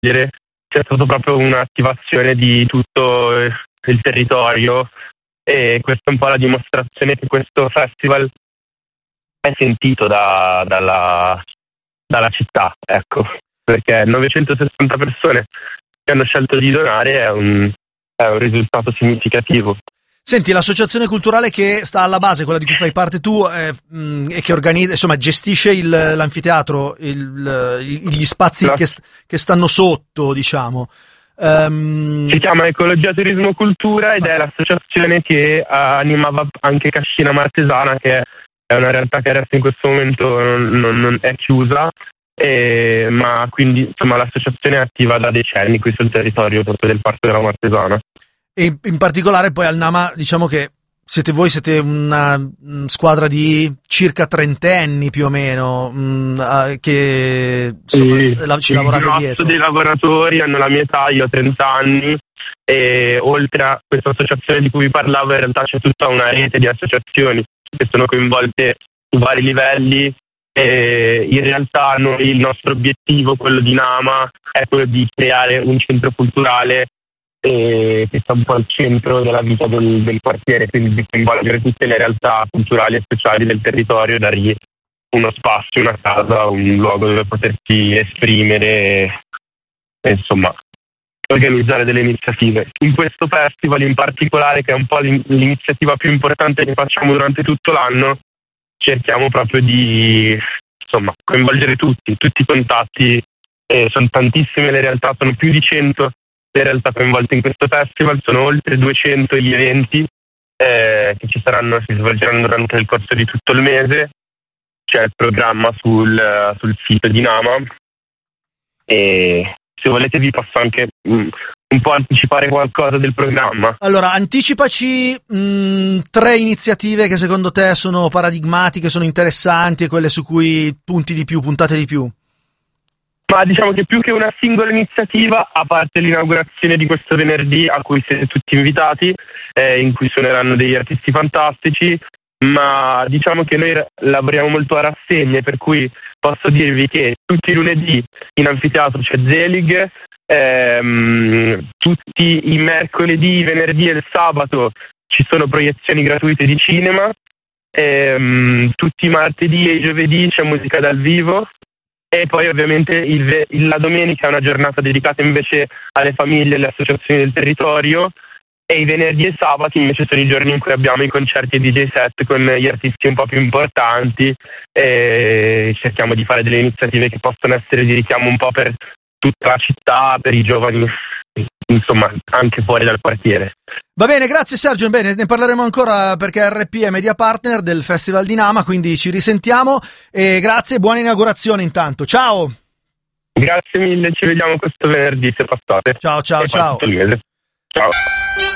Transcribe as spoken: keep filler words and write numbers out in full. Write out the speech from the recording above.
sia stato proprio un'attivazione di tutto il territorio, e questa è un po' la dimostrazione che questo festival è sentito da, dalla, dalla città, ecco, perché novecentosessanta persone che hanno scelto di donare è un, è un risultato significativo. Senti, l'associazione culturale che sta alla base, quella di cui fai parte tu, eh, mh, e che organizza, insomma, gestisce il, l'anfiteatro, il, gli spazi La... che, st- che stanno sotto, diciamo. Um... Si chiama Ecologia Turismo Cultura ed ah. è l'associazione che animava anche Cascina Martesana, che è una realtà che adesso in questo momento non, non, non è chiusa, e, ma quindi insomma l'associazione è attiva da decenni qui sul territorio proprio del Parco della Martesana. E in particolare poi al Nama, diciamo che siete voi siete una squadra di circa trentenni più o meno, mh, che insomma, sì, la, ci lavorate dietro. Il grosso dei lavoratori hanno la mia età, io ho trenta anni, e oltre a questa associazione di cui vi parlavo in realtà c'è tutta una rete di associazioni che sono coinvolte su vari livelli, e in realtà noi, il nostro obiettivo, quello di Nama, è quello di creare un centro culturale e che sta un po' al centro della vita del, del quartiere, quindi di coinvolgere tutte le realtà culturali e sociali del territorio, dargli uno spazio, una casa, un luogo dove potersi esprimere e insomma organizzare delle iniziative. In questo festival in particolare, che è un po' l'iniziativa più importante che facciamo durante tutto l'anno, cerchiamo proprio di insomma coinvolgere tutti, tutti i contatti, eh, sono tantissime le realtà, sono più di cento le realtà coinvolte in questo festival, sono oltre duecento gli eventi eh, che ci saranno, si svolgeranno durante il corso di tutto il mese. C'è il programma sul, sul sito di Nama, e se volete vi posso anche mh, un po' anticipare qualcosa del programma. Allora, anticipaci mh, tre iniziative che secondo te sono paradigmatiche, sono interessanti e quelle su cui punti di più, puntate di più. Ma diciamo che più che una singola iniziativa, a parte l'inaugurazione di questo venerdì a cui siete tutti invitati, eh, in cui suoneranno degli artisti fantastici, ma diciamo che noi lavoriamo molto a rassegne, per cui posso dirvi che tutti i lunedì in anfiteatro c'è Zelig, ehm, tutti i mercoledì, i venerdì e il sabato ci sono proiezioni gratuite di cinema, ehm, tutti i martedì e i giovedì c'è musica dal vivo. E poi ovviamente il, il, la domenica è una giornata dedicata invece alle famiglie e alle associazioni del territorio, e i venerdì e sabati invece sono i giorni in cui abbiamo i concerti e D J set con gli artisti un po' più importanti, e cerchiamo di fare delle iniziative che possono essere di richiamo un po' per tutta la città, per i giovani, insomma anche fuori dal quartiere. Va bene, grazie Sergio, bene, ne parleremo ancora perché R P è media partner del Festival di Nama, quindi ci risentiamo e grazie e buona inaugurazione intanto, ciao! Grazie mille, ci vediamo questo venerdì se passate. Ciao ciao e ciao! Ciao!